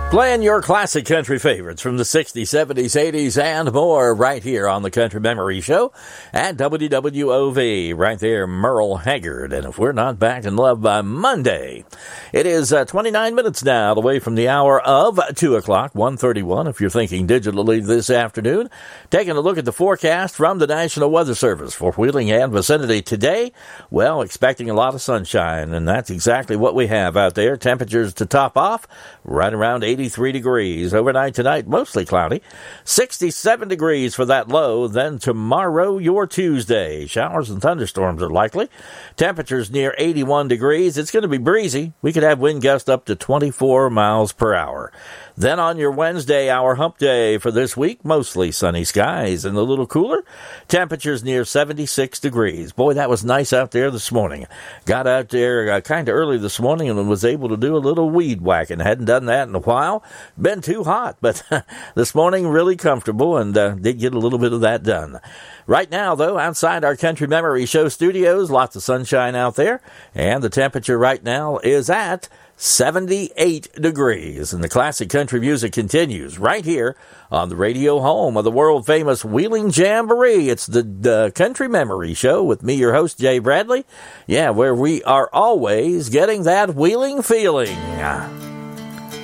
Playing your classic country favorites from the 60s, 70s, 80s, and more right here on the Country Memory Show at WWOV. Right there, Merle Haggard. And if we're not back in love by Monday, it is 29 minutes now away from the hour of 2 o'clock, 1:31 if you're thinking digitally this afternoon. Taking a look at the forecast from the National Weather Service for Wheeling and vicinity today. Well, expecting a lot of sunshine, and that's exactly what we have out there. Temperatures to top off right around 83 degrees. Overnight tonight, mostly cloudy. 67 degrees for that low. Then tomorrow, your Tuesday. Showers and thunderstorms are likely. Temperatures near 81 degrees. It's going to be breezy. We could have wind gusts up to 24 miles per hour. Then on your Wednesday, our hump day for this week, mostly sunny skies and a little cooler. Temperatures near 76 degrees. Boy, that was nice out there this morning. Got out there kind of early this morning and was able to do a little weed whacking. Hadn't done that in a while. Been too hot, but this morning really comfortable and did get a little bit of that done. Right now, though, outside our Country Memory Show studios, lots of sunshine out there, and the temperature right now is at 78 degrees. And the classic country music continues right here on the radio home of the world-famous Wheeling Jamboree. It's the Country Memory Show with me, your host, Jay Bradley. Yeah, where we are always getting that Wheeling feeling.